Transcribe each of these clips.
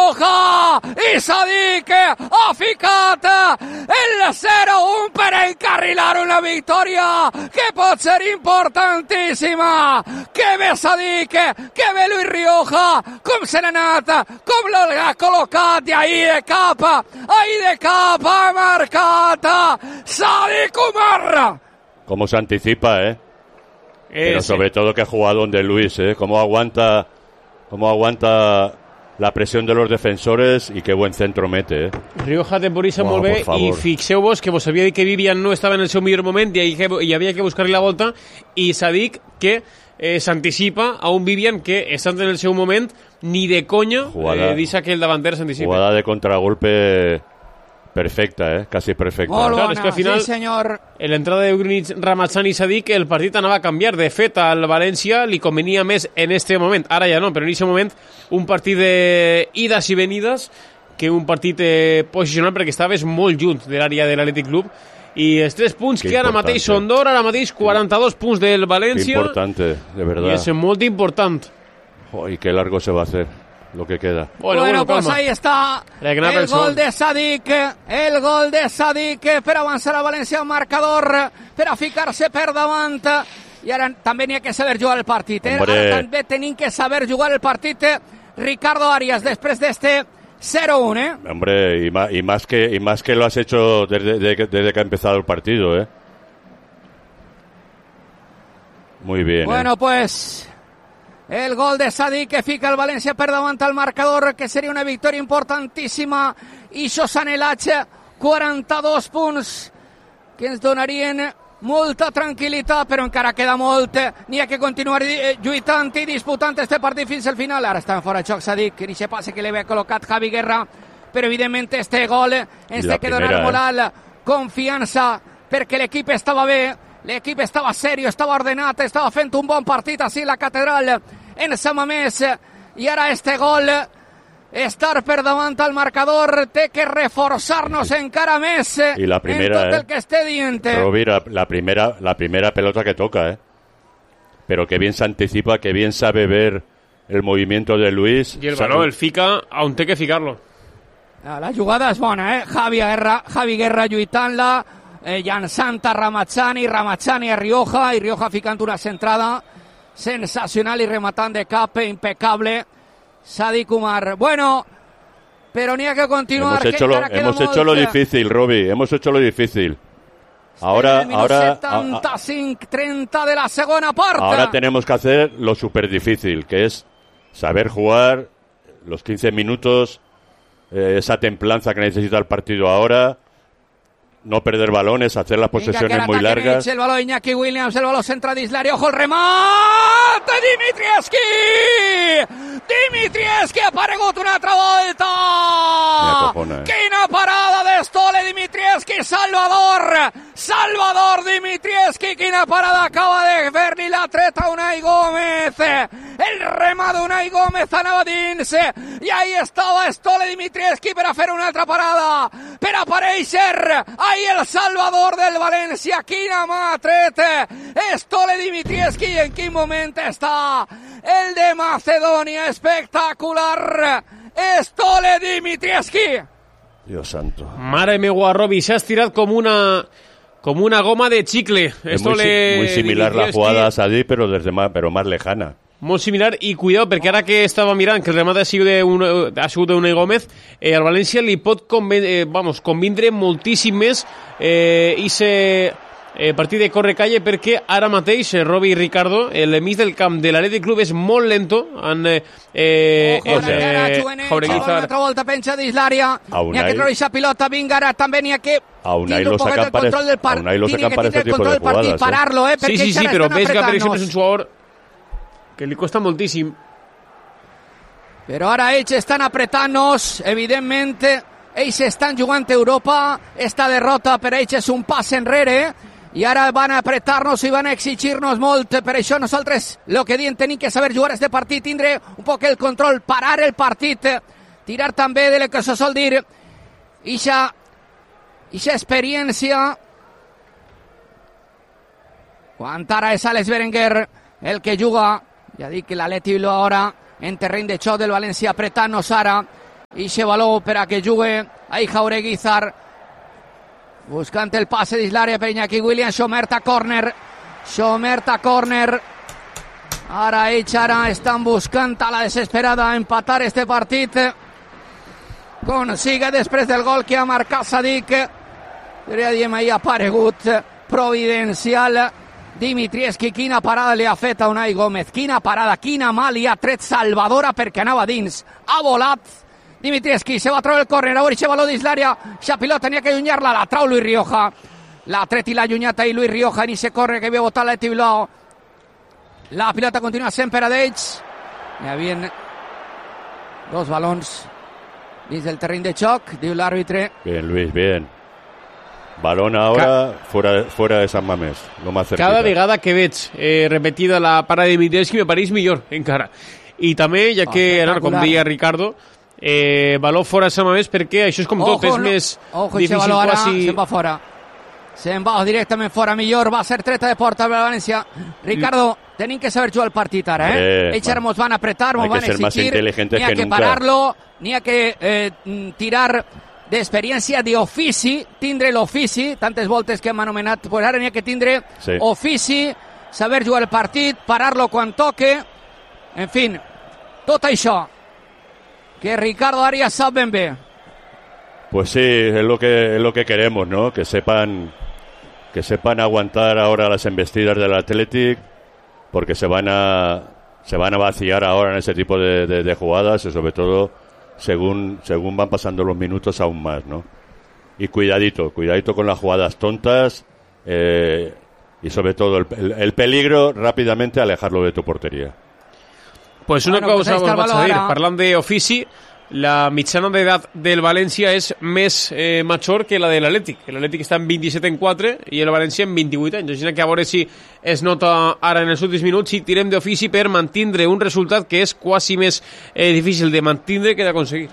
Rioja i Sadik ha ficat el 0-1 per encarrilar una vittoria che può essere importantissima. Che bé Sadik, che bé Luis Rioja, com se n'ha anat, com l'ha col·locat, i ahir de cap ha marcat Sadik Umar. Cómo se anticipa, pero sobre todo que ha jugado donde Luis, cómo aguanta la presión de los defensores y qué buen centro mete, Rioja temporissa molt bé, i fixeu-vos que vos havia dit que Vivian no estava en el seu millor moment i havia que buscar-li la volta, i Sadik que s'anticipa a un Vivian que, estant en el seu moment, ni de conya deixa que el davanter s'anticipi. Jugada de contragolpe perfecta, casi perfecta. Molt bona, és que al final, sí senyor. En l'entrada de Grunic, Ramazani i Sadik, el partit anava a canviar. De fet, al València li convenia més en este moment, ara ja no, però en aquest moment, un partit d'ides i venides que un partit posicional, perquè estaves molt junt de l'àrea de l'Atlètic Club. I els 3 punts que ara mateix són d'or, ara mateix 42 punts del València. Qué importante, de verdad. Y es muy importante. Y qué largo se va a hacer lo que queda. Bueno, pues ahí está el gol de Sadik, per avançar a València al marcador, per a ficar-se per davant. I ara també n'hi ha que saber jugar el partit, Ara també tenim que saber jugar el partit, Ricardo Arias, després d'este 0-1, Hombre, y más que lo has hecho desde que ha empezado el partido, Muy bien. Bueno, pues el gol de Sadik que fica el València per davant al marcador, que seria una victòria importantíssima, i això s'anhelats 42 punts que ens donarien molta tranquil·litat, però encara queda molt. N'hi ha que continuar lluitant i disputant este partit fins al final. Ara està en fora de joc Sadik, ni se passe que l'havia col·locat Javi Guerra, però evidentment este gol ens té que donar moral, confiança, perquè l'equip estava bé, l'equip estava serio, estava ordenat, estava fent un bon partit així la Catedral en Samamés, i ara este gol, estar per davant al marcador, té que reforçar-nos encara més en tot el que esté dient. Robi, la primera pelota que toca, pero que bien se anticipa, que bien sabe ver el movimiento de Luis. Y el balón, el fica, on té que ficar-lo. La jugada és bona, Javi Guerra lluitant-la, llançant a Ramazani a Rioja, i Rioja ficant una centrada sensacional i rematant de cap, impecable, Sadik Umar. Bueno, pero ni hay que continuar. Hemos hecho lo difícil, Robi. Hemos hecho lo difícil. Ahora 75-30 de la segunda parte. Ahora tenemos que hacer lo súper difícil, que es saber jugar los 15 minutos, esa templanza que necesita el partido ahora. No perder balones, hacer las posesiones muy largas. El balón Iñaki Williams, el balón centra dins l'àrea, ojo el remate, Dimitrievski ha aparegut una altra volta. Quina parada d'Estole Dimitrievski, Salvador Dimitrievski, quina parada acaba de fer-li la treta Unai Gómez, el remate d'Unai Gómez anava dins, i ahí estava Estole Dimitrievski per a fer una altra parada, per aparèixer ahí el Salvador del València. Quina mà tret Estole Dimitrievski, i en quin moment està el de Macedònia, espectacular Estole Dimitrievski. Dios santo. Mare meua, Robi, s'ha estirat com una goma de chicle. Es muy similar la jugada a Sadik, pero más lejana. Molt similar, i cuidado, perquè ara que estava mirant que el remat ha sigut d'Unai Gómez, al València li pot convindre moltíssim més partit de corre-calle, perquè ara mateix Robi i Ricardo, el mig del camp de l'Atlètic Club és molt lento. Una altra volta penja dins l'àrea, n'hi ha que trobar aquesta pilota, vinga, ara també n'hi ha que tindre un poquet el control del partit, parar-lo, sí, però ves que per exemple és un jugador que li costa moltíssim. Però ara ells estan apretant-nos, evidentment, ells estan jugant a Europa, esta derrota per ells és un pas enrere, i ara van a apretar-nos i van a exigir-nos molt. Per això nosaltres, el que diem, tenim que saber jugar este partit, tindre un poc el control, parar el partit, tirar també de lo que se sol dir, ixa experiència. Quan ara és Alex Berenguer el que juga, ja dic que l'Atleti Bilbao ara en terreny de xoc del València apretant-nos ara, i se valor per a que jugue a Jaureguizar, buscant el passe dins l'àrea per Iñaki Williams. Xomerta corner, ara ells estan buscant a la desesperada empatar este partit. Consigue després del gol que ha marcat Sadik, però diem ahir aparegut providencial Dimitrievski. Quina parada li ha fet a Unai Gómez, quina parada, quina mà li ha tret Salvadora perquè anava dins, ha volat Dimitrievski, se va a trobar el córner, a veure si valor dins l'àrea, la pilota tenia que allunyar-la, la trau Luis Rioja, l'ha tret i l'ha allunyat ahir Luis Rioja en ese córner que havia botat l'Athletic Bilbao. La pilota continua sent per a d'ells, hi havia dos balons dins del terreny de xoc, diu l'àrbitre. Bien, Luis, bien. Balón ahora fuera de San Mamés, lo más cerquita. Cada vegada que veig repetida la parada de Dimitrievski me pareix millor encara. I també, ja que com deia Ricardo, valor fora de Sant Mamés, perquè això és com tot, és més difícil quasi... Se'n va fora. Se'n va directament fora, millor, va ser treta de porta per València. Ricardo, tenim que saber jugar el partit ara, ells ara mos van apretar, mos van exigir, ni ha que parar-lo, ni ha que tirar d'experiència d'ofici, tindre l'ofici, tantes voltes que hem anomenat, pues ara n'hi ha que tindre ofici, saber jugar el partit, parar-lo quan toque, en fin, tot això que Ricardo Arias sap ben bé. Pues sí, es lo que queremos, ¿no? Que sepan aguantar ahora las embestidas del Athletic, porque se van a vaciar ahora en ese tipo de jugadas, y sobre todo según van pasando los minutos aún más, ¿no? Y cuidadito con las jugadas tontas, y sobre todo el peligro, rápidamente alejarlo de tu portería. Pues una cosa us vaig a dir, parlant d'ofici, la mitjana d'edat del València és més major que la de l'Atlètic. L'Atlètic està en 27,4 i el València en 28 anys. Així que a veure si es nota ara en els últims minuts si tirem d'ofici per mantindre un resultat que és quasi més difícil de mantindre que d'aconseguir.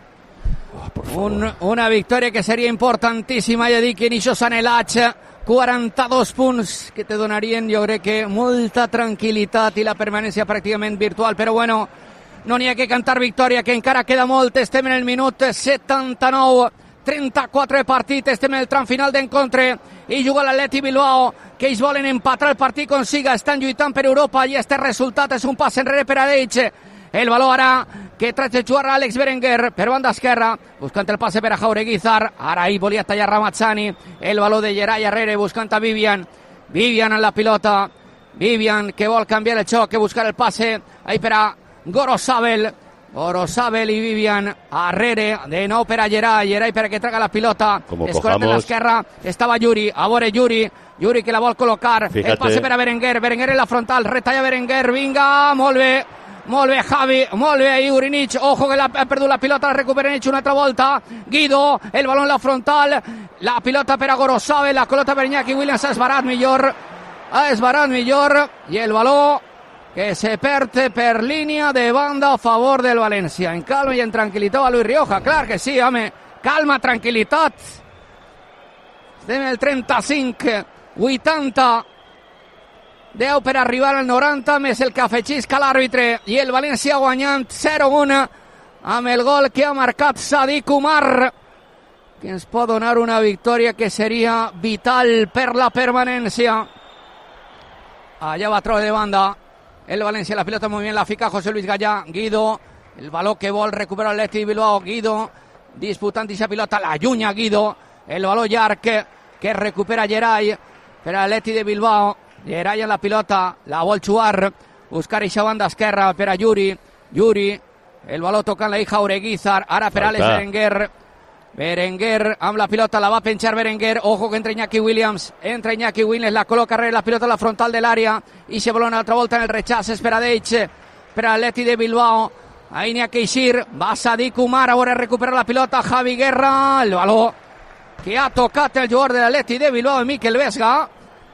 Una victòria que seria importantíssima, ja dic, en això s'anhelats, 42 punts que te donarien, jo crec que molta tranquil·litat i la permanència pràcticament virtual, però bueno, no n'hi ha que cantar victòria, que encara queda molt. Estem en el minut 79, 34 de partit, estem en el tram final d'encontre i juga l'Atlètic Bilbao, que ells volen empatar el partit com siga, estan lluitant per Europa i este resultat és un pas enrere per a ells. El valor ara que tracta de jugar Àlex Berenguer per banda esquerra, buscant el passe per a Jaureguizar, ara ahí volia tallar Ramazzani, el valor de Gerai Herrera buscant a Vivian en la pilota, Vivian que vol canviar el xoc, que buscar el passe ahí per a Gorosabel i Vivian Herrera, de nou per a Gerai per a que traga la pilota, escolat en l'esquerra, estava Yuri, a veure Yuri que la vol col·locar, el passe per a Berenguer en la frontal, retalla Berenguer, vinga, molt bé Javi, molt bé ahí Urinich, ojo que ha perdut la pilota, la recupera Urinich una altra volta, Guido, el balón en la frontal, la pilota per a Gorosabel, la col·lota per Iñaki Williams, ha esbarat millor, i el baló que se perd per línia de banda a favor del València. En calma i en tranquil·litat a Luis Rioja, clar que sí, home, calma, tranquil·litat. Estem en el 35, 80, 10 per arribar al 90, més el que afegisca l'àrbitre, i el València guanyant 0-1 amb el gol que ha marcat Sadik Umar, que ens pot donar una victòria que seria vital per la permanència. Allà va trobar de banda el València, la pilota muy bien, la fica José Luis Gallà, Guido, el baló que vol recuperar l'Atlètic Bilbao, Guido, disputant esa pilota, la allunya Guido, el baló llarg que recupera Gerai per a l'Atlètic de Bilbao, Gerai en la pilota, la vol jugar, buscar eixa banda esquerra per a Yuri, el baló tocant la Jaureguizar, ara per a Àlex Berenguer amb la pilota, la va penjar Berenguer, ojo que entra Iñaki Williams, la col·loca la pilota a la frontal de l'àrea i se volona altra volta en el rechaç, és per a d'ells, per a l'Atlètic de Bilbao, ahí n'hi ha que eixir, va Sadik Umar, a veure recuperar la pilota, Javi Guerra, el baló que ha tocat el jugador de l'Atlètic de Bilbao, Mikel Vesga,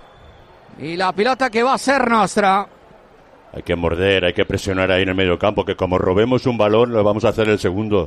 y la pilota que va a ser nostra. Hay que morder, hay que presionar ahí en el medio campo, que como robemos un balón, lo vamos a hacer el segundo.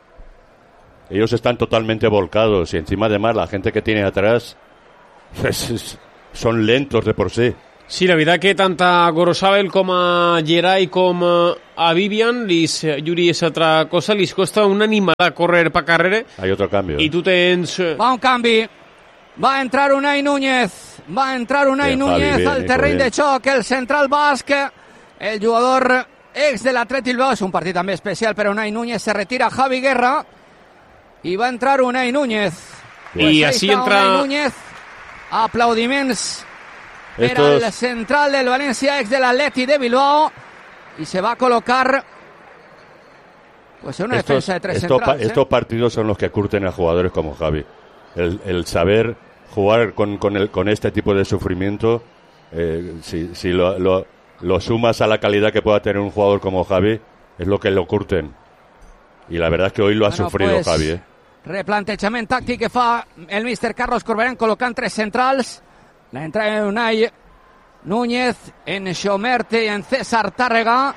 Ellos están totalmente volcados y encima además la gente que tiene atrás son lentos de por sí. Sí, la veritat que tant a Gorosabel com a Geray com a Vivian, Yuri és altra cosa, li costa una animada córrer per carrera. Hay otro cambio. I tu tens... Va un canvi. Va a entrar Unai Núñez. Va a entrar Unai Núñez bien, al terreny de xoc. El central basc, el jugador ex de l'Atleti Bilbao. És un partit també especial per a Unai Núñez. Se retira Javi Guerra. I va a entrar Unai Núñez. I així entra... Unai Núñez. Aplaudiments per al central del Valencia, ex de l'Atleti de Bilbao. Y se va a colocar pues una defensa de tres centrales. Estos partidos son los que curten a jugadores como Javi. El saber jugar con este tipo de sufrimiento, si lo sumas a la calidad que pueda tener un jugador como Javi, es lo que lo curten. Y la verdad es que hoy lo ha sufrido pues, Javi. Replantejament tàctic que fa el míster Carlos Corberán colocant tres centrals. La entrada de Unai Núñez en Xomerte y en César Tàrrega.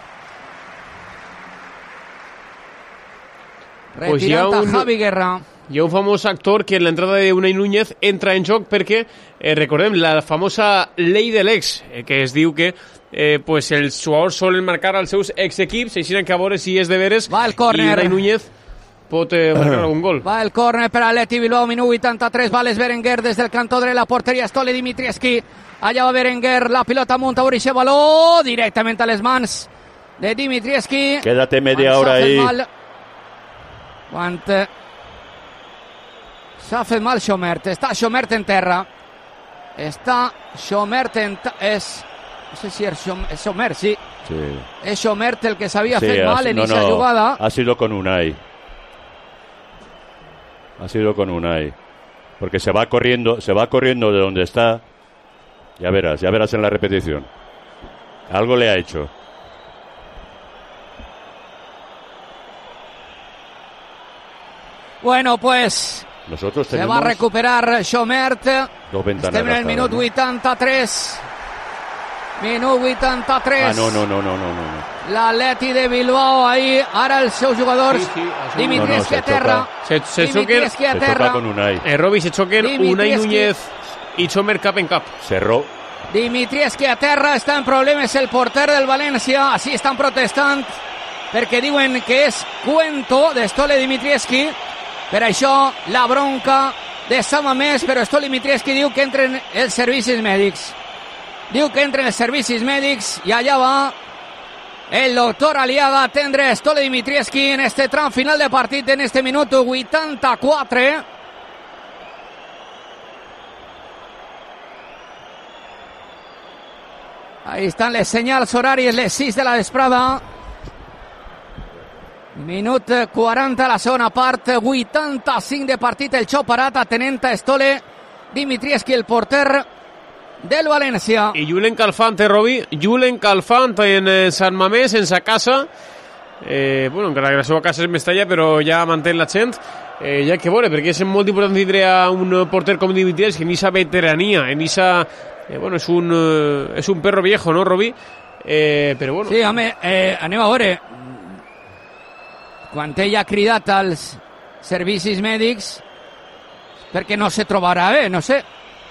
Retirant pues Javi Guerra. Hi ha un famós actor que en l'entrada d'Unai Núñez entra en joc perquè, recordem, la famosa llei de l'ex, que es diu que pues els jugadors solen marcar als seus exequips, així que a veure si és de veres. Va el córner. I Unai Núñez pot marcar algun gol. Va el córner per a Atleti Bilbao, minut 83, va l'Es Berenguer des del cantó dret, la porteria Stole Dimitrievski. Allà va Berenguer, la pilota amunt a Urixe, baló directament a les mans de Dimitrievski. Quédate media hora ahí. S'ha fet mal Xomert. Està Xomert en terra. Està Xomert en terra. No sé si és Xomert, sí. És Xomert el que s'havia fet mal en esa jugada. Ha sido con Unai. Ha sido con Unai. Porque se va corriendo de donde está. Ya verás en la repetición. Algo le ha hecho. Bueno, pues nosotros se va a recuperar Xomert. Estem en el minut 83. Minut 83. No. L'Atleti de Bilbao ahí. Ara els seus jugadors. Dimitrievski a terra. Se choca con Unai. Robi, se choquen Unai Núñez i Xomert cap en cap. Cerró. Dimitrievski a terra. Està en problemes el porter del València. Així estan protestant perquè diuen que és cuento de Stole Dimitrievski. Per això la bronca de Samamés, però Stole Dimitrievski diu que entren els servicis mèdics. Diu que entren els servicis mèdics i allà va el doctor Aliaga a atendre Stole Dimitrievski en este tram final de partit, en este minut 84. Ahí están les senyals horàries, les 6 de la vesprada. Minut 40 a la segona part, 85 de partit, el xou parat atenent a Stole Dimitrievski, el porter del València. I Julen Calfant, Robi, Julen Calfant en Sant Mamés, en sa casa. Bueno, encara que la seva casa és Mestalla, però ja manté l'accent. Ja que veure, perquè és molt important tindre a un porter com Dimitrievski en esa veterania, en esa... bueno, és un perro viejo, no, Robi? Però bueno... Sí, home, anem a veure... Quan ell ha cridat als servicis mèdics perquè no se trobarà bé, no sé.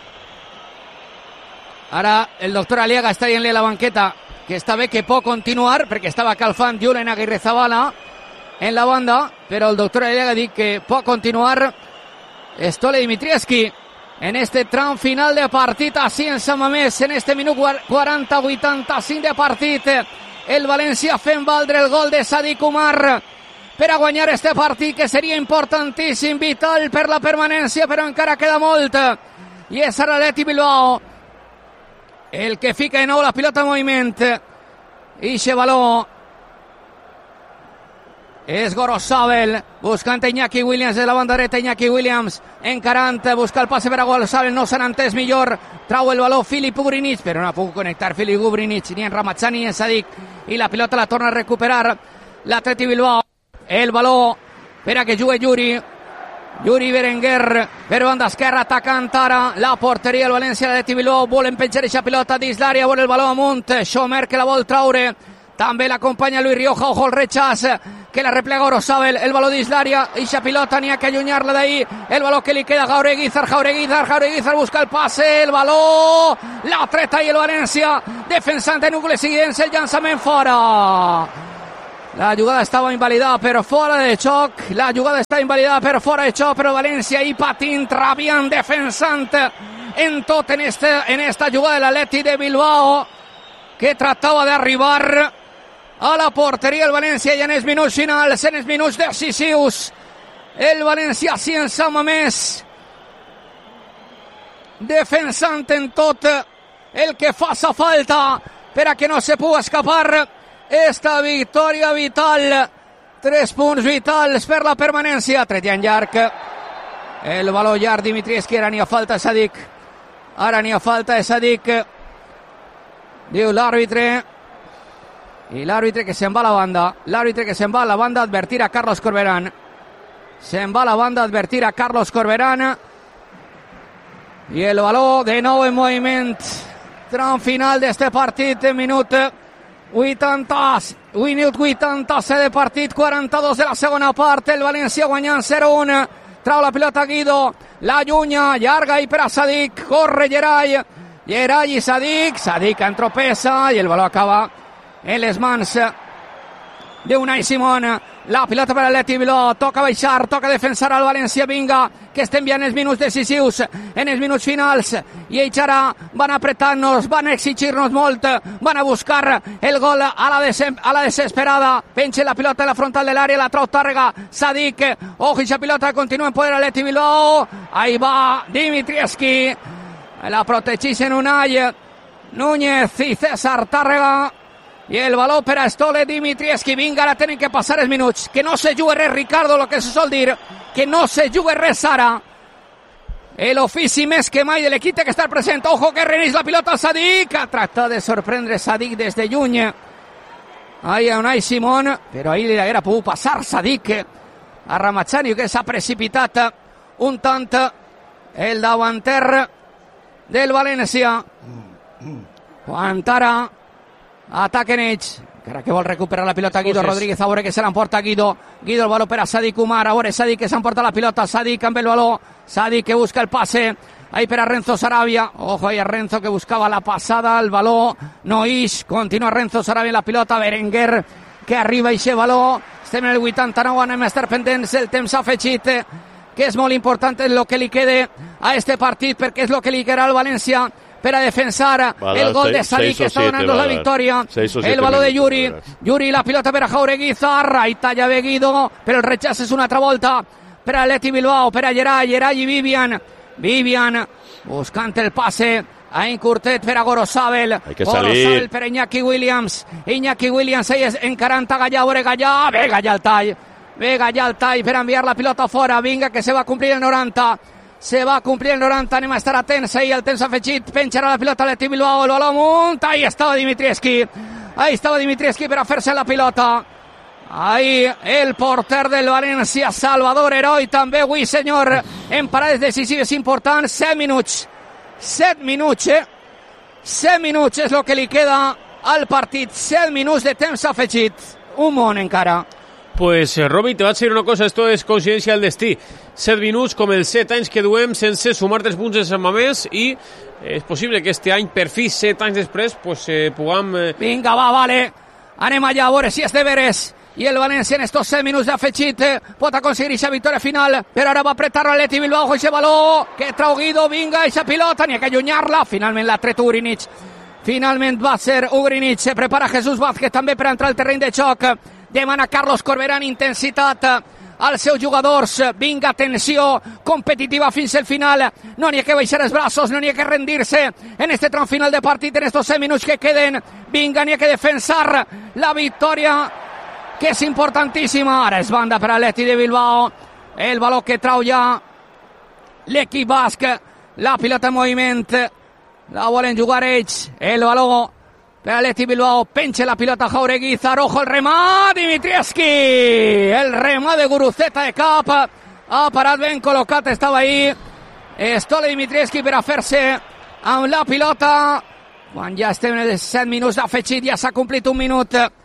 Ara el doctor Aliaga està dient-li a la banqueta que està bé, que pot continuar, perquè estava calfant Julen Aguirrezabala en la banda, però el doctor Aliaga ha dit que pot continuar Stole Dimitrievski en este tram final de partit, així en Sant Mamés, en este minut 40-85 de partit. El València fent valdre el gol de Sadik Umar per a guanyar este partit, que seria importantíssim, vital per la permanència, però encara queda molt. I és l'Atleti Bilbao el que fica de nou la pilota en moviment. Ixe baló és Gorosabel buscant Iñaki Williams de la banda dreta. Iñaki Williams encarant, busca el passe per a Gorosabel, no s'han entès millor, trau el baló Filip Ugrinic, però no ha pogut connectar Filip Ugrinic ni en Ramazani ni en Sadik, i la pilota la torna a recuperar l'Atleti Bilbao. El baló per a que jugui Yuri Berenguer per banda esquerra, atacant ara la porteria del València de Bilbao. Volen penjar aquesta pilota dins l'àrea, vol el baló amunt, Xomert que la vol traure també l'acompanya Luis Rioja, ojo el rechaç que la replega Gorosabel, el baló dins l'àrea, eixa pilota n'hi ha que allunyar-la d'ahir, el baló que li queda a Jaureguizar busca el passe, el baló la treta i el València defensant en ungles siguients, el llançament fora. La jugada estava invalidada per fora de xoc, però València hi patint, rabiant, defensant en tot en esta jugada de l'Atleti de Bilbao, que tractava d'arribar a la porteria el València i en els minuts finals, en els minuts decisius, el València sense home més, defensant en tot el que faça falta per a que no se pugui escapar esta victòria vital. 3 punts vitals per la permanència. Tret en llarg, el baló llarg Dimitrievski, ara n'hi ha falta a Sadik, diu l'àrbitre, i l'àrbitre que se'n va a la banda, advertir a Carlos Corberán, i el baló de nou en moviment, tram final d'este partit, minut 87 de partit, 42 de la segona part, el València guanyant 0-1, trau la pilota Guido, la llunya, llarga i per a Sadik, corre Geray i Sadik entropessa i el baló acaba en les mans d'Unai Simón. La pilota per l'Atleti Bilbao, toca baixar, toca defensar al València, vinga, que estem ja en els minuts decisius, en els minuts finals, i ells ara van apretar-nos, van exigir-nos molt, van a buscar el gol a la desesperada, penja la pilota en la frontal de l'àrea, la trau Tàrrega, Sadik, ojo, i la pilota continua en poder l'Atleti Bilbao, ahí va Dimitrievski, la protegeixen Unai, Núñez i César Tàrrega, i el baló per a Stole Dimitrievski. Vinga, ara tenen que passar els minuts, que no se jugui res, Ricardo, lo que se sol dir, que no se jugui res ara. L'ofici més que mai de l'equip que està present. Ojo que reneix la pilota Sadik, tracta de sorprendre Sadik des de lluny ahí a Unai Simón, però ahí li haguera pogut passar Sadik a Ramazani, que s'ha precipitat un tant el davanter del València. Quan ara ataquen ells, encara que vol recuperar la pilota Guido Rodríguez, a veure que se l'emporta Guido, el baló per a Sadik Umar, a veure Sadik que s'emporta la pilota, Sadik amb el baló, Sadik que busca el passe, ahí per a Renzo Sarabia, ojo ahí a Renzo que buscava la passada, el baló no ix, continua Renzo Sarabia en la pilota, Berenguer que arriba i xe baló, estem en el 89, anem a estar pendents, el temps afegit, que és molt important el que li quede a este partit, perquè és el que li quedarà al València per a defensar el gol de Sadik, que està donant la victòria. El baló de Yuri, la pilota per a Jaureguizar, ahí talla bé Guido, però el rechaç és una altra volta per a l'Atleti Bilbao, per a Geray i Vivian buscant el passe a Encurtet per a Gorosabel, per a Iñaki Williams, ahí encarant a Gallà, veure Gallà, ve Gallà al tall per enviar la pilota fora, vinga que se va complir el 90, anem a estar atents ahí, el temps afegit, penjarà la pilota a l'Atleti Bilbao, el baló amunt, ahí estava Dimitrievski per a fer-se la pilota, ahí el porter del València, Salvador Heroi, també avui senyor, en parades decisives importants, 7 minuts, 7 minuts és el que li queda al partit, 7 minuts de temps afegit, un món encara. Pues, Robi, te vaig dir una cosa, esto és coincidència del destí. 7 minuts com els 7 anys que duem sense sumar 3 punts en Mamés i és possible que este any, per fi, 7 anys després, pues puguem... Vinga, va, vale. Anem allà a veure si és de veres. I el València en estos 7 minuts d'afegit pot aconseguir aquesta victòria final, però ara va apretar l'Atleti Bilbao, aquest baló que trau Guido, vinga, aquesta pilota, n'hi ha que allunyar-la, finalment l'ha tret Ugrinic. Finalment va ser Ugrinic, se prepara Jesús Vázquez també per entrar al terreny de xoc. Demana Carlos Corberán intensitat als seus jugadors, vinga, tensió competitiva fins al final, no n'hi ha que baixar els braços, no n'hi ha que rendir-se en este tram final de partit, en estos 7 minuts que queden, vinga, n'hi ha que defensar la victòria, que és importantíssima. Ara és banda per a l'Atleti de Bilbao, el baló que trau ja l'equip basc, la pilota en moviment, la volen jugar ells, el baló per a l'Atleti Bilbao, penja la pilota Jaureguizar, ojo el remat, Dimitrievski, el remat de Guruceta de cap, ha parat ben col·locat, estava ahí, Stole Dimitrievski per a fer-se amb la pilota, quan ja estem en els 7 minuts d'afegit, ja s'ha complit un minut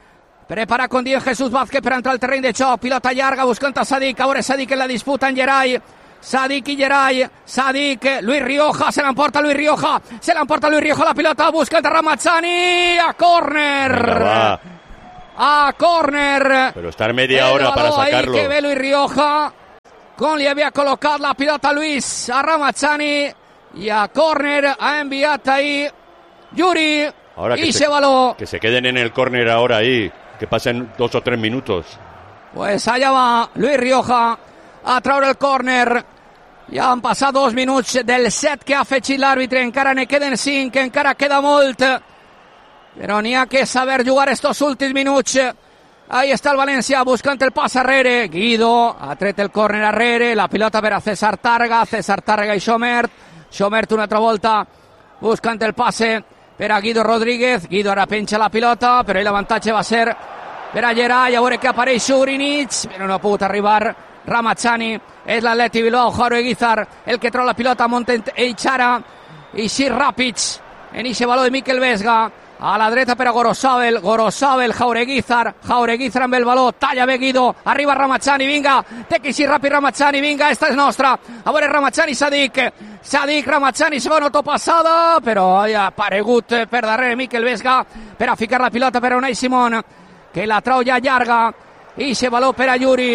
Prepara con 10 Jesús Vázquez per entrar al terreny de xoc. Pilota llarga buscant a Sadik. Ahora Sadik en la disputa en Geray. Sadik y Geray. Sadik, Luis Rioja, se l'emporta Luis Rioja. Se l'emporta Luis Rioja la pilota. Buscant a Ramazzani. A córner. Venga, a córner. Pero estar media hora para sacarlo. Ahí que ve Luis Rioja. Com li havia col·locat la pilota Luis a Ramazzani. I a córner ha enviat ahí Yuri. Ahora y se baló. Que se queden en el córner ahora ahí. Que pasen 2 o 3 minutos. Pues allà va Luis Rioja a treure el córner. Ja han passat 2 minuts del 7 que ha afegit l'àrbitre. Encara ne queden 5, encara queda molt. Però n'hi ha que saber jugar estos últims minuts. Ahí està el València buscant el pas arrere. Guido ha tret el córner arrere. La pilota per a César Tàrrega. César Tàrrega i Schomert. Schomert una altra volta buscant el passe per a Guido Rodríguez. Guido ara penja la pilota, però l'avantatge va ser per a Geray. A veure que apareix Urinich, però no ha pogut arribar Ramazzani. És l'Atleti Bilbao, Jauro Eguizar, el que treu la pilota, Monten Eichara i Sir Rapic en ixe baló de Mikel Vesga. A la dreta per a Gorosabel, Jaureguizar amb el baló, talla bé Guido, arriba Ramazzani, vinga, té que eixir ràpid Ramazzani, vinga, esta és nostra, a veure Ramazzani, Sadik, Ramazzani, se va una autopassada, però ha aparegut per darrere Mikel Vesga, per a ficar la pilota per a Unai Simón, que la trau ja llarga, ixe baló per a Yuri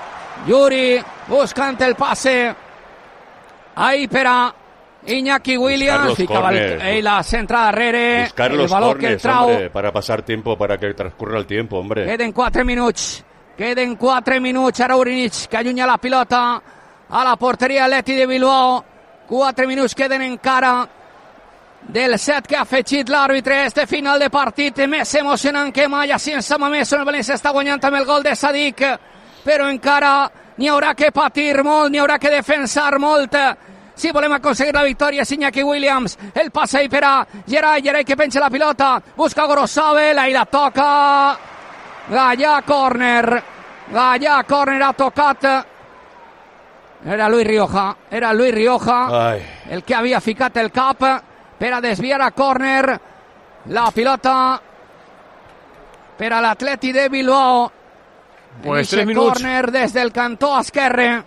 buscant el passe, ahí per a Iñaki Williams, ficava la centrada darrere. Buscar los corners, hombre, para pasar tiempo, para que transcurra el tiempo, hombre. Queden 4 minuts. Ara Urinich, que allunya la pilota a la porteria Atleti de Bilbao. 4 minuts queden encara del set que ha afegit l'àrbitre. Este final de partit més emocionant que mai. Així en Samameso, el València està guanyant amb el gol de Sadik, però encara n'hi haurà que patir molt, n'hi haurà que defensar molt. Si volem aconseguir la victòria, Iñaki Williams, el passe ahí per a Geray que penja la pilota, busca Gorosabel, ahí la toca, Gallà córner ha tocat, era Luis Rioja, Ai. el que havia ficat el cap per a desviar a córner, la pilota per a l'Atleti de Bilbao, pues 3 minuts. Córner des del cantó esquerre.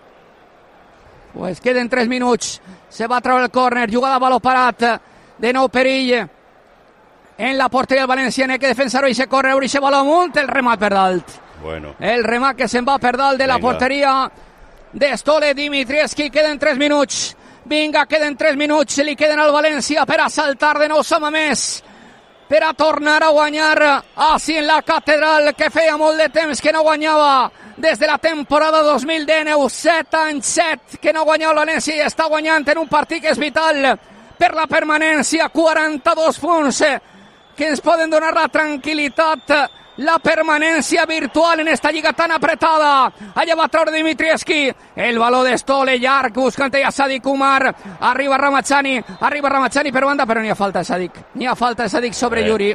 Pues queden 3 minuts, se va a treure el córner, jugada a baló parat, de nou perill en la porteria del València, n'hi ha que defensar-ho i se corre, i se baló amunt, el remat per dalt. Bueno. El remat que se'n va per dalt de la porteria de Stole Dimitrievski. Queden 3 minuts, queden 3 minuts, li queden al València per a saltar de nou Samamés, per a tornar a guanyar així en la catedral, que feia molt de temps que no guanyava. Des de la temporada 2019, 7 anys, 7 que no guanyava el València i està guanyant en un partit que és vital per la permanència. 42 punts que ens poden donar la tranquil·litat, la permanència virtual en esta lliga tan apretada. Allà va treure Dimitrievski, el baló de Stole llarg, buscant a Sadik Umar, arriba Ramazzani per banda, però n'hi ha falta de Sadik sobre Yuri.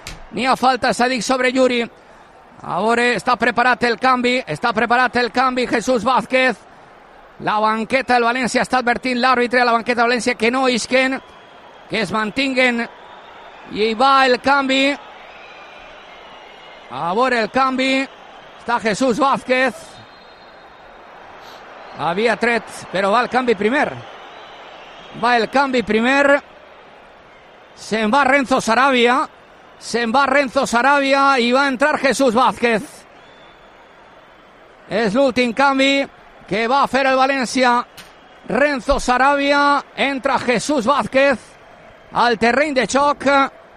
A veure, està preparat el canvi, Jesús Vázquez. La banqueta del València està advertint l'àrbitre, a la banqueta del València, que no isquen, que es mantinguen, i hi va el canvi. A veure el canvi, està Jesús Vázquez, havia tret, però va el canvi primer, se'n va Renzo Sarabia i va entrar Jesús Vázquez. És l'últim canvi que va fer el València. Renzo Sarabia, entra Jesús Vázquez al terreny de xoc.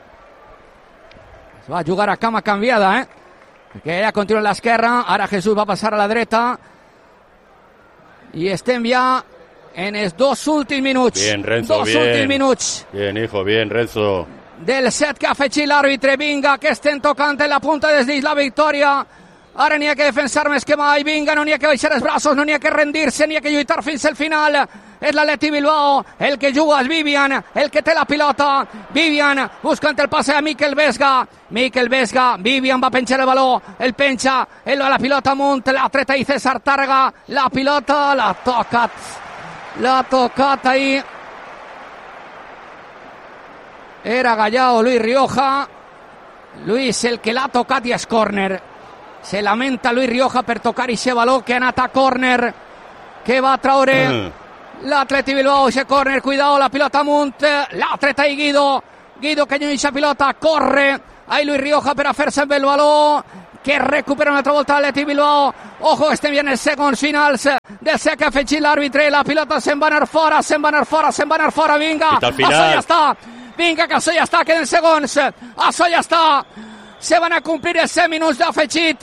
Es va jugar a cama canviada, perquè ella continua a l'esquerra, ara Jesús va passar a la dreta i estem ja en els 2 últims minuts. Bien, Renzo, bien, hijo, bien, Renzo. Del set que ha afegit l'àrbitre. Vinga, que estem tocant en la punta des dins la victòria. Ara n'hi ha que defensar més que mai. Vinga, no n'hi ha que baixar els braços, no n'hi ha que rendir-se, n'hi ha que lluitar fins al final. És l'Atleti Bilbao, el que juga és Vivian, el que té la pilota. Vivian buscant el passe a Mikel Vesga. Vivian va penjar el baló, el penja, la pilota amunt, la treta i César Tàrrega. La pilota l'ha tocat ahí. Era Gallà o Luis Rioja. Luis, el que l'ha tocat i és córner. Se lamenta Luis Rioja per tocar ixe baló que ha anat a córner, que va traure l'Atleti Bilbao. Ixe córner, cuidado, la pilota amunt, l'ha tret ahí Guido que lluny ixa pilota, corre ahí Luis Rioja per a fer-se amb el baló, que recupera una altra volta l'Atleti Bilbao. Ojo, estem bien els segons finals del que ha afegit l'àrbitre. La pilota se'n va anar fora, vinga, això ja està. Vinga, que això ja està, queden segons. Això ja està. Se van a complir els 100 minuts d'afegit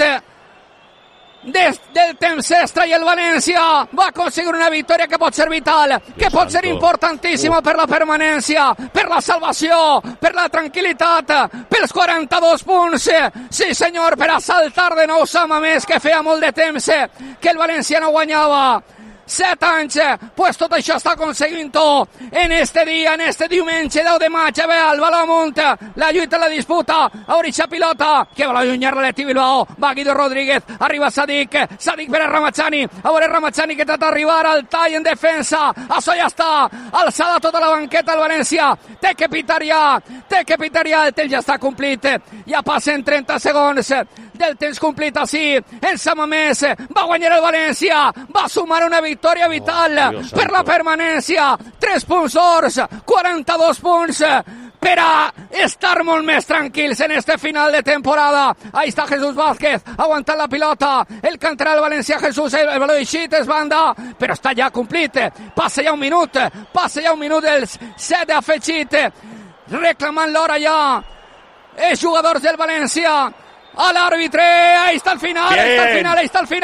del temps extra i el València va aconseguir una victòria que pot ser vital, que pot ser importantíssima per la permanència, per la salvació, per la tranquil·litat, pels 42 punts. Sí, senyor, per a saltar de nou Samamés, que feia molt de temps que el València no guanyava. 7 anys, pues tot això està aconseguint-ho en este dia, en este diumenge 10 de maig. A veure, el baló amunt, la lluita, la disputa, Aurixa pilota, que vol allunyar l'Atleti Bilbao, va Guido Rodríguez, arriba Sadik per a Ramazani, a veure Ramazani que trata d'arribar al tall en defensa. Això ja està, alçada tota la banqueta al València, té que pitar ja, el temps ja està complit, ja passen 30 segons del temps complit així, en Samamés, va guanyar el València, va sumar una victòria vital per la permanència, 3 punts d'ors, 42 punts, per a estar molt més tranquils en este final de temporada. Ahí está Jesús Vázquez, aguantant la pilota, el canterà del València, Jesús, el baló eixit, es banda, però està ja complit, passa ja un minut dels 7 afegit, reclamant l'hora ja, els jugadors del València, al árbitro, ahí está el final, ahí está el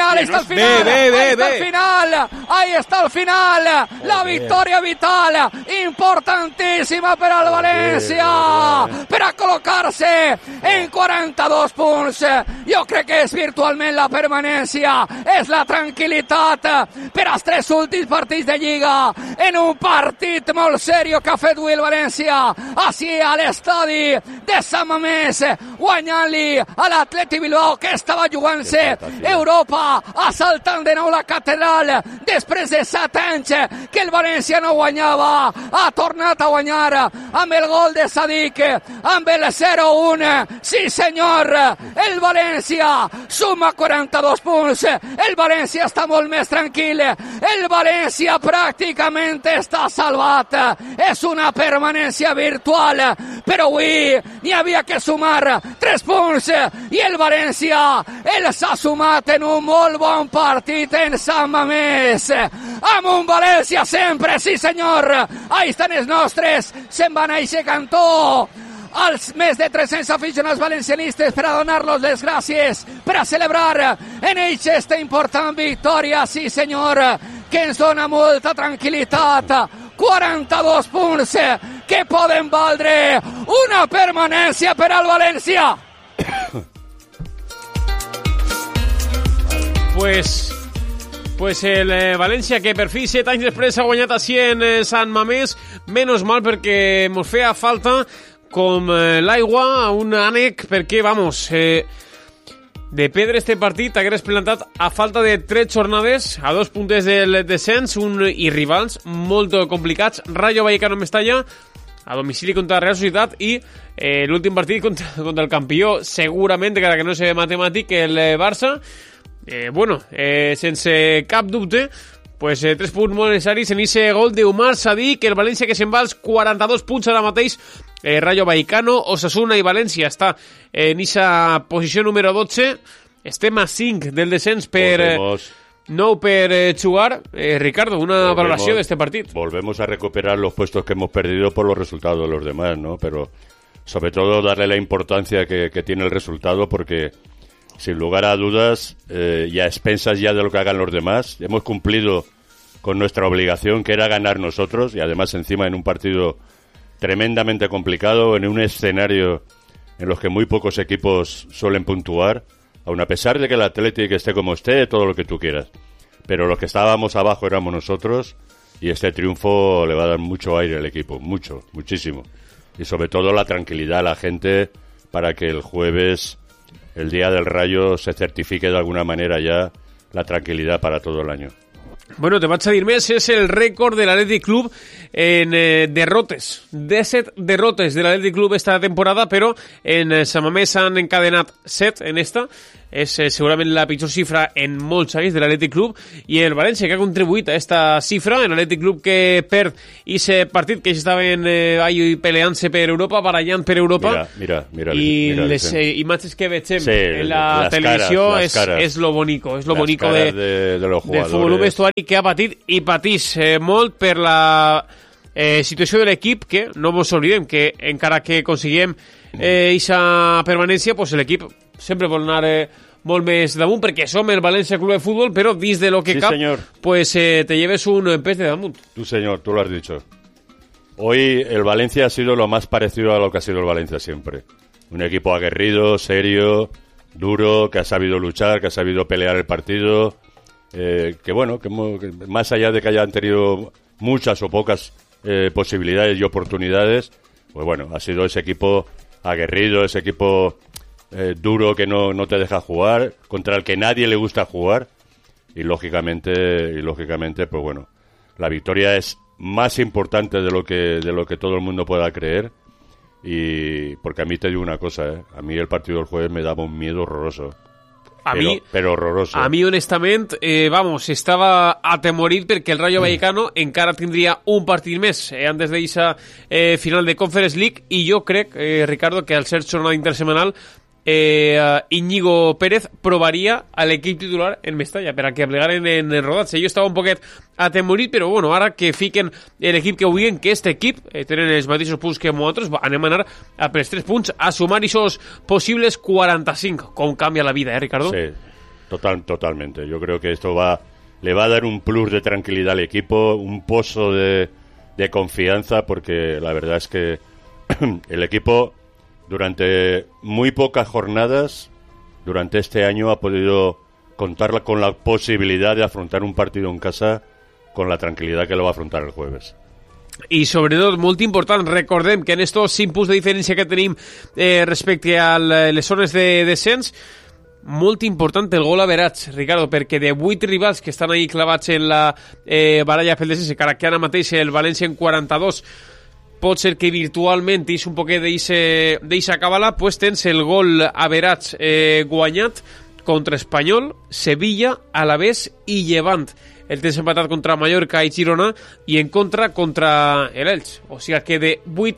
final, la victoria vital, importantísima per al València, per a col·locar-se en 42 punts. Jo crec que és virtualment la permanència, és la tranquil·litat per als 3 últims partits de Lliga, en un partit molt serio que ha fet avui el València, així a l'estadi de Samamés, guanyant-li a l'Atleti Bilbao, que estava jugant-se Europa, assaltant de nou la catedral després de 7 anys que el València no guanyava. Ha tornat a guanyar amb el gol de Sadik, amb el 0-1. Sí, senyor, el València suma 42 punts, el València està molt més tranquil, el València pràcticament està salvat, és una permanència virtual, però avui n'hi havia que sumar 3 punts i el València els ha sumat en un molt bon partit en Samamés, amb un València sempre, sí senyor, ahí estan els nostres, se'n van a eixe cantó, als més de 300 aficionats valencianistes per a donar-los les gràcies, per a celebrar en ells esta important victòria, sí senyor, que ens dona molta tranquil·litat. 42 punts que poden valdre una permanència per al València. Pues el València, que per fi 7 anys després ha guanyat així en Sant Mamés, menys mal, perquè mos feia falta com l'aigua un ànec, perquè, vamos, de perdre este partit hagués plantat a falta de 3 jornades, a 2 puntes del descens, i rivals molt complicats, Rayo Vallecano Mestalla, a domicili contra la Real Societat, i l'últim partit contra el campió, segurament, encara que no és matemàtic, el Barça. Sense cap dubte, pues 3 punts molt necessaris en aquest gol d'Oumar Sadik, el València que se'n va als 42 punts ara mateix. Rayo Vallecano, Osasuna i València està en aquesta posició número 12. Estem a 5 del descens per jugar. Ricardo, una valoració d'este partit. Volvemos a recuperar los puestos que hemos perdido por los resultados de los demás, ¿no? Pero sobre todo darle la importancia que tiene el resultado, porque sin lugar a dudas, y a expensas ya de lo que hagan los demás, hemos cumplido con nuestra obligación, que era ganar nosotros, y además encima en un partido tremendamente complicado, en un escenario en los que muy pocos equipos suelen puntuar, aun a pesar de que el Athletic esté como esté, todo lo que tú quieras. Pero los que estábamos abajo éramos nosotros, y este triunfo le va a dar mucho aire al equipo, muchísimo. Y sobre todo la tranquilidad a la gente para que el jueves, el día del Rayo, se certifique de alguna manera ya la tranquilidad para todo el año. Bueno, te vaig a dir més, és el rècord de l'Atlètic Club en derrotes. 17 derrotes de l'Atlètic Club esta temporada, però en Sant Mamés s'han encadenat 7 en esta. És segurament la pitjor xifra en molts anys de l'Atlètic Club, i el València que ha contribuït a esta xifra, en l'Atlètic Club que perd aquest partit que estaven peleant-se per Europa, barallant per Europa. Mira, i les imatges que veiem en la televisió és lo bonico, és lo bonico del futbol vestuari que ha patit i patís molt per la situació de l'equip, que no ens oblidem que encara que consiguem eixa permanència, pues l'equip sempre vol anar molt més damunt, perquè som el València Club de Fútbol, però dins de lo que cap, pues te lleves un pez de damunt. Tú, señor, tú lo has dicho. Hoy el Valencia ha sido lo más parecido a lo que ha sido el Valencia siempre. Un equipo aguerrido, serio, duro, que ha sabido luchar, que ha sabido pelear el partido, que bueno, que más allá de que hayan tenido muchas o pocas posibilidades y oportunidades, pues bueno, ha sido ese equipo aguerrido, ese equipo duro que no te deja jugar, contra el que nadie le gusta jugar, y lógicamente pues bueno, la victoria es más importante de lo que todo el mundo pueda creer, y porque a mí te digo una cosa, a mí el partido del jueves me daba un miedo horroroso. Però horroroso. A mi, honestament, estava atemorit perquè el Rayo Vallecano encara tindria un partit més antes d'eixa final de Conference League, i jo crec, Ricardo, que al ser jornada intersemanal Íñigo Pérez provaria a l'equip titular en Mestalla per a que plegaren en rodatge. Jo estava un poquet atemorit, però bueno, ara que fiquen l'equip que vulguin, que este equip tenen els mateixos punts que nosaltres, anem a anar a pels 3 punts a sumar esos posibles 45. Com canvia la vida, Ricardo? Sí, totalmente. Yo creo que esto le va a dar un plus de tranquilidad al equipo, un pozo de confianza, porque la verdad es que el equipo durante muy pocas jornadas durante este año ha podido contar con la posibilidad de afrontar un partido en casa con la tranquilidad que lo va a afrontar el jueves. I sobretot, molt important, recordem que en estos 5 punts de diferència que tenim respecte a les zones de descens, molt important el gol average, Ricardo, perquè de 8 rivals que estan ahí clavats en la baralla pel descens, encara que ara mateix el València en 42, pot ser que virtualment és un poquet d'eixa cabala, pues tens el gol average guanyat contra Espanyol, Sevilla, Alavés i Llevant. El tens empatat contra Mallorca i Girona, i en contra l'Elx. O sigui que de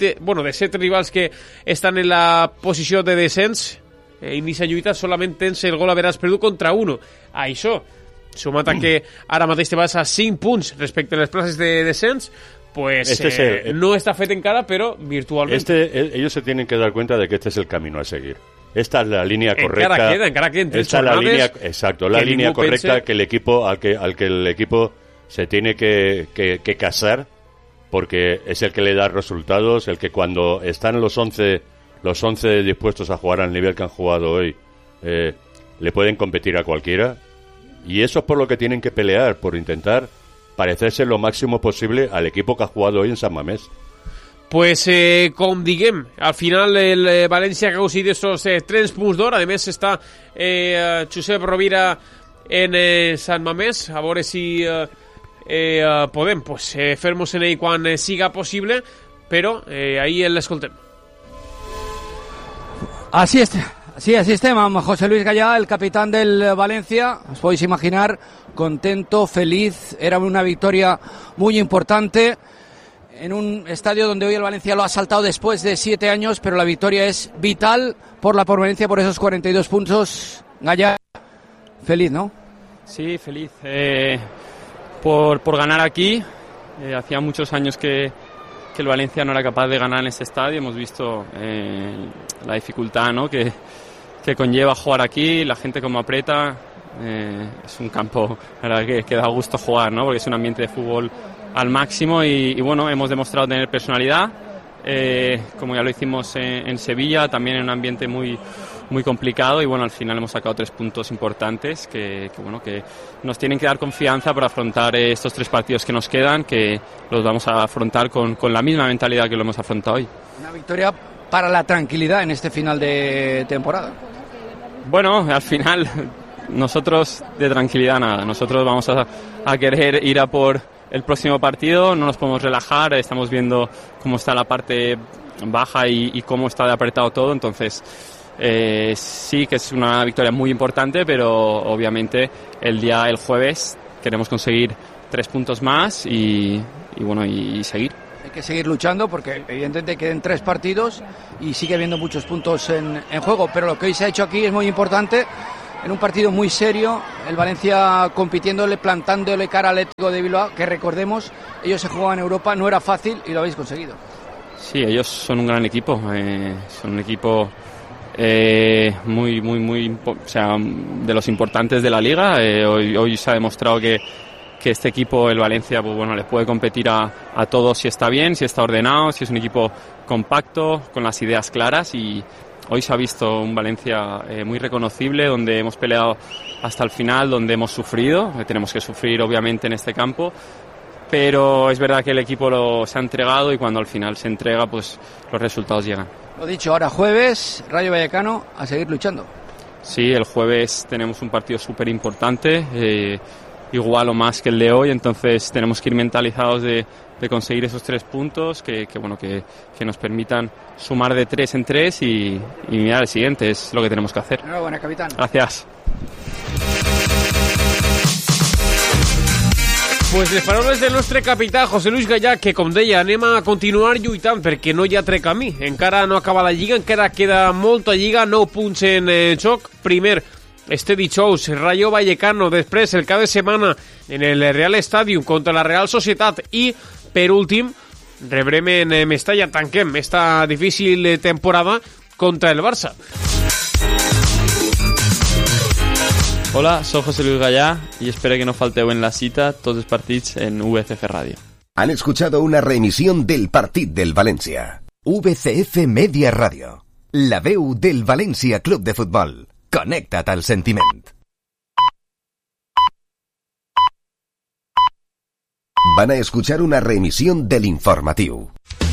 7 rivals que estan en la posició de descens, en aquesta lluita solament tens el gol average perdut contra 1. Això, sumat a que ara mateix te vas a 5 punts respecte a les places de descens, pues no está fet encara, pero virtualmente. Ellos se tienen que dar cuenta de que este es el camino a seguir. Esta es la línea correcta. Encara queda esta es la línea, exacto, la línea correcta que el equipo al que el equipo se tiene que casar, porque es el que le da resultados, el que cuando están los 11 dispuestos a jugar al nivel que han jugado hoy, le pueden competir a cualquiera, y eso es por lo que tienen que pelear, por intentar parecerse lo máximo posible al equipo que ha jugado hoy en Sant Mamés. Pues com diguem, al final el València ha aconseguit estos 3 punts d'or. A més està Josep Rovira en Sant Mamés, a veure si podem fer-nos en ell quan siga possible, però ahí l'escoltem. Así estem amb José Luis Gallá, el capitán del Valencia. Os podéis imaginar, contento, feliz. Era una victoria muy importante en un estadio donde hoy el Valencia lo ha saltado después de 7 años, pero la victoria es vital por la permanencia, por esos 42 puntos. Gallá, feliz, ¿no? Sí, feliz por ganar aquí. Hacía muchos años que el Valencia no era capaz de ganar en este estadio. Hemos visto la dificultad, ¿no?, que conlleva jugar aquí, la gente como aprieta. Es un campo, la verdad, que da gusto jugar, ¿no?, porque es un ambiente de fútbol al máximo y bueno, hemos demostrado tener personalidad, como ya lo hicimos en Sevilla, también en un ambiente muy complicado, y bueno, al final hemos sacado 3 puntos importantes que nos tienen que dar confianza para afrontar estos 3 partidos que nos quedan, que los vamos a afrontar con la misma mentalidad que lo hemos afrontado hoy. Una victoria para la tranquilidad en este final de temporada. Bueno, al final nosotros de tranquilidad nada, nosotros vamos a querer ir a por el próximo partido, no nos podemos relajar, estamos viendo cómo está la parte baja y cómo está de apretado todo, entonces sí que es una victoria muy importante, pero obviamente el jueves queremos conseguir 3 puntos más y seguir. Hay que seguir luchando porque evidentemente quedan 3 partidos y sigue habiendo muchos puntos en juego, pero lo que hoy se ha hecho aquí es muy importante. En un partido muy serio, el Valencia compitiéndole, plantándole cara al Atlético de Bilbao, que recordemos, ellos se jugaban en Europa, no era fácil y lo habéis conseguido. Sí, ellos son un gran equipo, son un equipo muy, o sea, de los importantes de la liga. Hoy se ha demostrado que este equipo, el Valencia, pues bueno, les puede competir a todos si está bien, si está ordenado, si es un equipo compacto, con las ideas claras, y hoy se ha visto un Valencia muy reconocible, donde hemos peleado hasta el final, donde hemos sufrido, tenemos que sufrir obviamente en este campo, pero es verdad que el equipo se ha entregado y cuando al final se entrega, pues los resultados llegan. Lo dicho, ahora jueves, Rayo Vallecano, a seguir luchando. Sí, el jueves tenemos un partido súper importante, igual o más que el de hoy, entonces tenemos que ir mentalizados de conseguir esos 3 puntos que nos permitan sumar de 3 en 3 y mirar el siguiente, es lo que tenemos que hacer. Enhorabuena, capitán. Gracias. Pues les paraules del nostre capità, José Luis Gallà, que com deia, anem a continuar lluitant perquè no hi ha camí. Encara no acaba la Lliga, encara queda molta Lliga, 9 punts en joc. Primer, este dijous, Rayo Vallecano, després el cap de setmana en el Real Stadium contra la Real Societat i, per últim, rebrem en Mestalla, tanquem esta difícil temporada contra el Barça. Hola, soy José Luis Gallà y espero que no falteu en la cita tots els partits en VCF Radio. Han escuchado una reemisión del Partit del Valencia. VCF Media Radio. La veu del València Club de Futbol. Connecta't al sentiment. Van a escuchar una reemisión del informatiu.